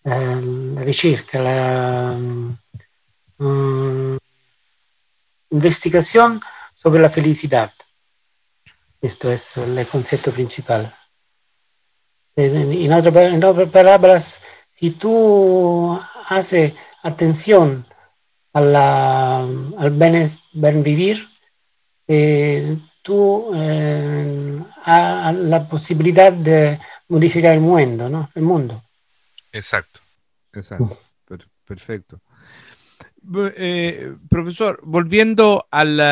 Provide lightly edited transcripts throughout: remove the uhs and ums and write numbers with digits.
la ricerca, la investigación sobre la felicidad. Esto es el concepto principal. En otras palabras, si tú haces atención al buen vivir, tú has la posibilidad de modificar el mundo, ¿no? El mundo. Exacto, exacto. Perfecto. Profesor, volviendo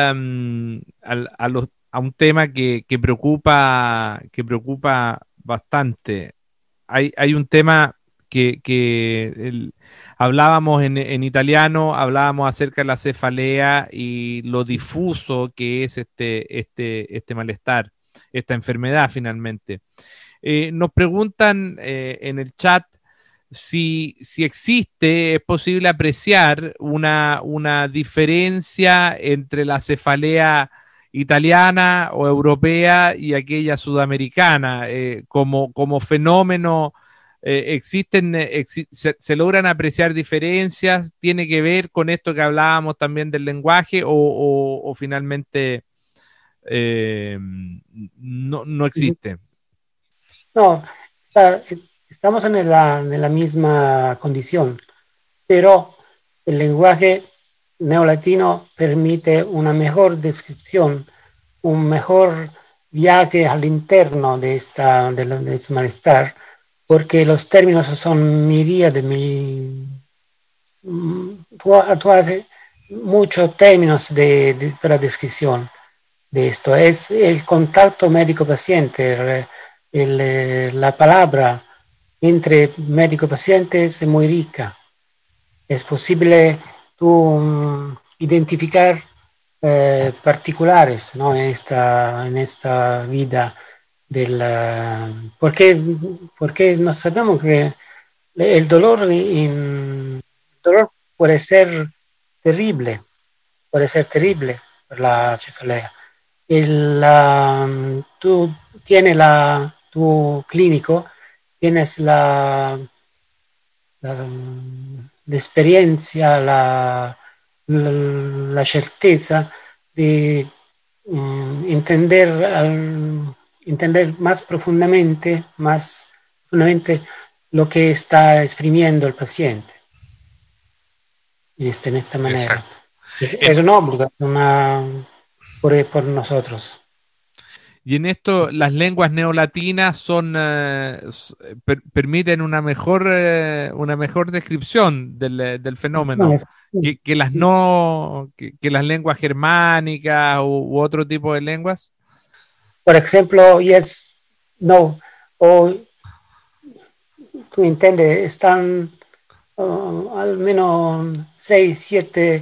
a un tema que preocupa bastante. Hay un tema que hablábamos en italiano, hablábamos acerca de la cefalea y lo difuso que es este malestar, esta enfermedad finalmente. Nos preguntan en el chat si existe, es posible apreciar una diferencia entre la cefalea italiana o europea y aquella sudamericana, como fenómeno. Se logran apreciar diferencias, tiene que ver con esto que hablábamos también del lenguaje o finalmente no existe. No, está- estamos en la misma condición, pero el lenguaje neolatino permite una mejor descripción, un mejor viaje al interno de este malestar, porque los términos son miríades, tú haces muchos términos para descripción de esto. Es el contacto médico-paciente, la palabra entre médico-paciente es muy rica. Es posible tú identificar particulares, ¿no? En esta vida del... porque, porque no sabemos que el dolor puede ser terrible por la cefalea. Tú tienes tu clínico, tienes la, la experiencia, la certeza de entender más profundamente lo que está exprimiendo el paciente en esta manera. Exacto. Es un obligado por nosotros. Y en esto las lenguas neolatinas permiten una mejor descripción del fenómeno que las no que las lenguas germánicas u otro tipo de lenguas. Por ejemplo, yes, no, o tú entiendes, están al menos 6 7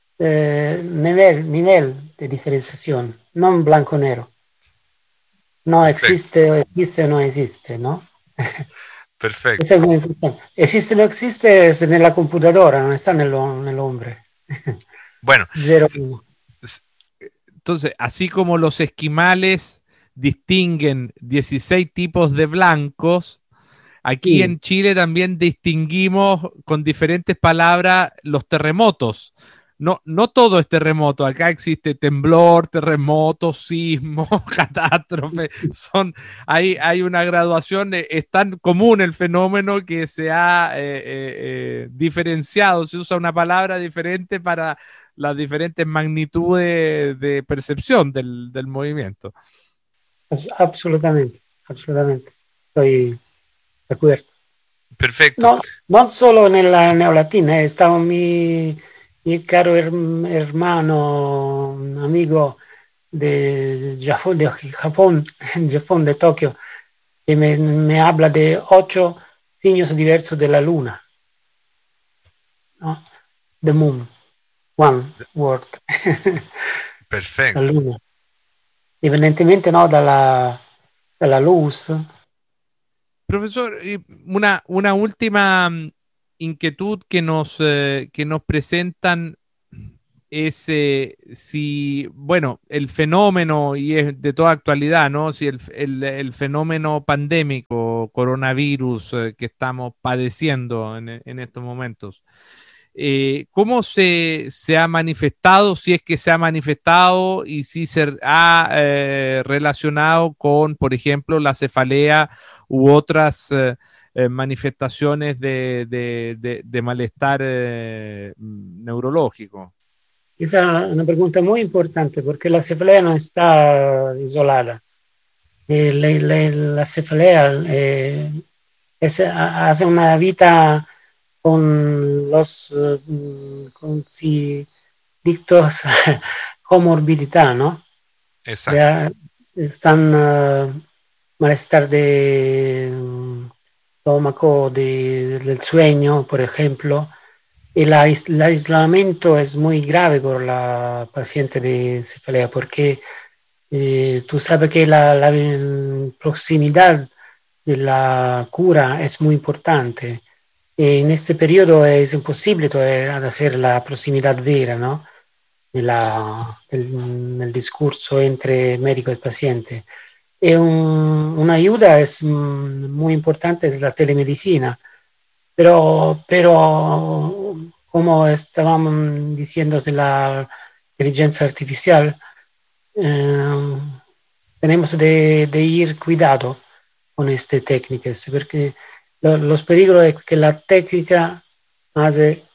nivel de diferenciación, no en blanco-negro. No Perfecto, existe o no existe, ¿no? Eso perfecto. es muy importante. Existe o no existe es en la computadora, no está en el hombre. Bueno, Zero. s- s- entonces, así como los esquimales distinguen 16 tipos de blancos, aquí Sí, en Chile también distinguimos con diferentes palabras los terremotos. No todo es terremoto, acá existe temblor, terremoto, sismo, catástrofe, hay una graduación, es tan común el fenómeno que se ha diferenciado, se usa una palabra diferente para las diferentes magnitudes de percepción del movimiento. absolutamente, absolutamente. Estoy de acuerdo. Perfecto. No, no solo nella neolatina, stava mi caro hermano, amigo Japón, Japón de Tokio, que me habla de 8 signos diversos de la luna, ¿no? The moon, one word, la Perfecto. luna. Evidentemente no dalla luz. Profesor, una última inquietud que nos presentan es si, bueno, el fenómeno, y es de toda actualidad, ¿no? Si el fenómeno pandémico, coronavirus, que estamos padeciendo en estos momentos, ¿cómo se ha manifestado, si es que se ha manifestado y si se ha relacionado con, por ejemplo, la cefalea u otras manifestaciones de malestar neurológico? Esa es una pregunta muy importante porque la cefalea no está isolada. La cefalea hace una vida con los dictos comorbidità, ¿no? Exacto. Ya están malestar de estómago, del sueño, por ejemplo. El aislamiento es muy grave por la paciente de cefalea porque tú sabes que la proximidad de la cura es muy importante. En este periodo es imposible todavía hacer la proximidad vera, ¿no? El discurso entre médico y paciente. Una ayuda es muy importante es la telemedicina, pero como estábamos diciendo de la inteligencia artificial, eh, tenemos de ir cuidado con estas técnicas, porque los peligros es que la técnica hace,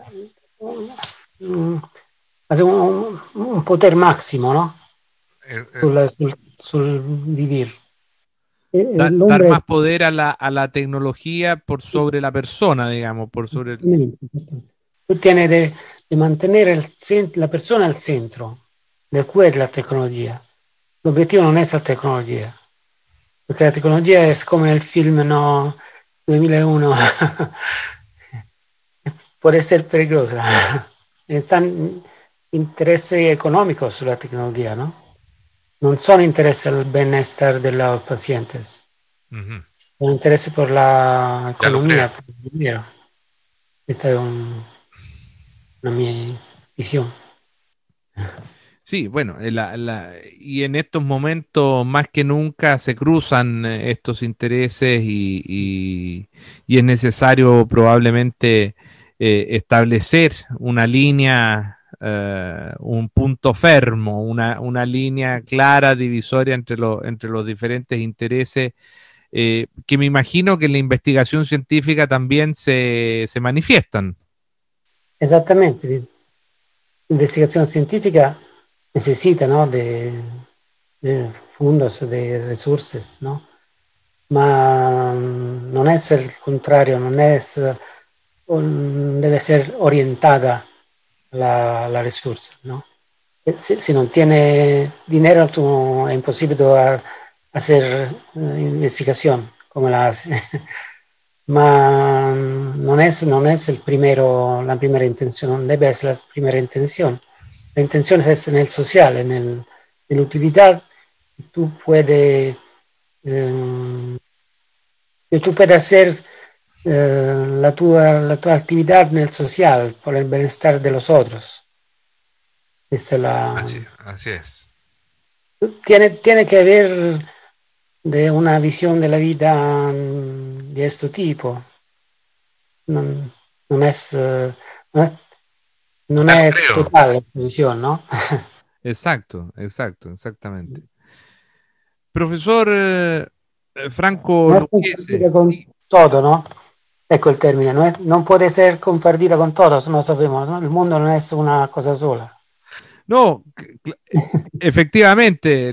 hace un poder máximo, ¿no? Eh, eh, Sul vivir. El Dar hombre más poder a la tecnología por sobre la persona, digamos, por sobre tú tienes de mantener la persona al centro del cuore de la tecnología. L'obiettivo non è la tecnologia, perché la tecnologia è come nel film, no, 2001, può essere pericolosa. Están intereses económicos sulla tecnologia, ¿no? Non sono intereses al bienestar de los pacientes, ujú, sono intereses por la ya lo economía, creo. por el dinero. Esta es una mia visión. sí, bueno, y en estos momentos más que nunca se cruzan estos intereses y es necesario probablemente establecer una línea, un punto fermo, una línea clara, divisoria entre los diferentes intereses, que me imagino que en la investigación científica también se manifiestan. Esattamente, l'investigazione scientifica necessita, no, de fondos, de resources, ¿no? Ma non è il contrario, non è, deve essere orientada la risorsa, ¿no? Si non tiene dinero, è impossibile hacer investigación como la hace. Ma non è la primera intención, non debe essere la primera intención. La intención es essere nel sociale, nell'utilità que tú puedes, que tú puedes hacer la tua actividad nel social por el bienestar de los otros. Esta es Así es. tiene que haber de una visión de la vida de este tipo. Non, non, è, non Ya lo è creo. totale la visione, no? Exacto, exacto, exactamente. Profesor Franco Non è Lucchese, confondida con todo, ¿no? Ecco il termine, non può essere confundida con todo, no sabemos, ¿no? Il mondo non è una cosa sola. no, efectivamente,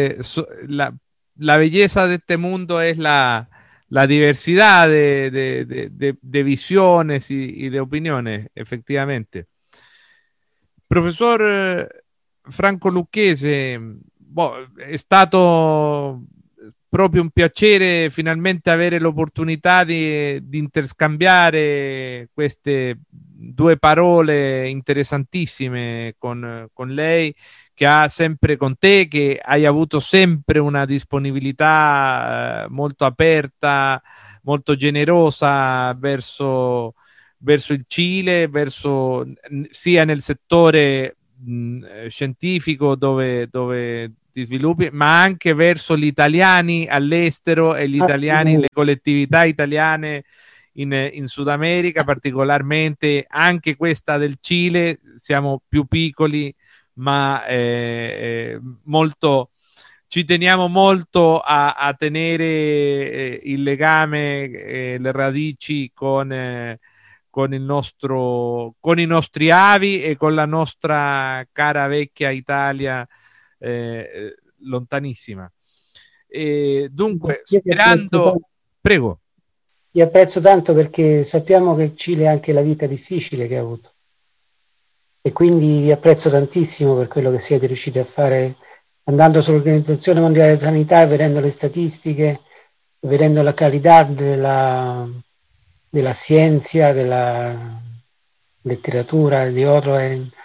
la belleza de este mundo es la diversidad de visiones y de opiniones, efectivamente. Professor Franco Lucchese, è stato proprio un piacere finalmente avere l'opportunità di interscambiare queste due parole interessantissime con lei, che ha sempre con te, che hai avuto sempre una disponibilità molto aperta, molto generosa verso il Cile, sia nel settore scientifico dove ti sviluppi, ma anche verso gli italiani all'estero e gli italiani, le collettività italiane in Sud America, particolarmente anche questa del Cile. Siamo più piccoli, ma molto, ci teniamo molto a tenere il legame, le radici con i nostri avi e con la nostra cara vecchia Italia lontanissima. E dunque, sperando... Prego. Ti apprezzo tanto perché sappiamo che il Cile ha anche la vita difficile che ha avuto, e quindi vi apprezzo tantissimo per quello che siete riusciti a fare, andando sull'Organizzazione Mondiale della Sanità e vedendo le statistiche, vedendo la qualità della scienza, della letteratura, di oro.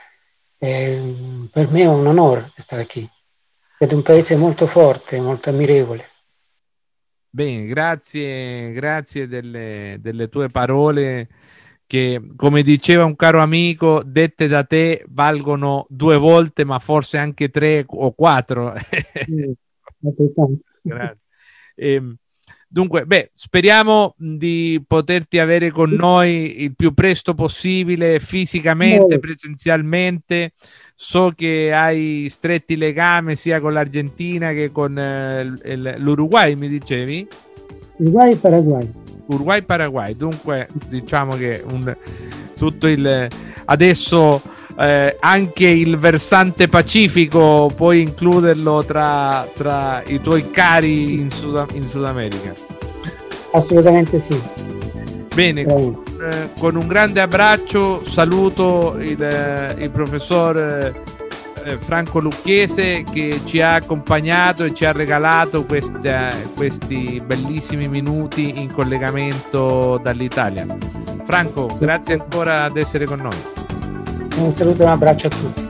Per me è un onore stare qui. Siete un paese molto forte, molto ammirevole. Bene, grazie delle tue parole che, come diceva un caro amico, dette da te valgono 2 volte, ma forse anche 3 o 4. Grazie. Dunque, speriamo di poterti avere con noi il più presto possibile, fisicamente, presenzialmente. So che hai stretti legami sia con l'Argentina che con l'Uruguay, mi dicevi? Uruguay-Paraguay. Dunque, diciamo che adesso anche il versante pacifico puoi includerlo tra i tuoi cari in Sud America. Assolutamente sì. Bene, con un grande abbraccio saluto il professor Franco Lucchese, che ci ha accompagnato e ci ha regalato questi bellissimi minuti in collegamento dall'Italia. Franco, grazie ancora ad essere con noi. Un saluto e un abbraccio a tutti.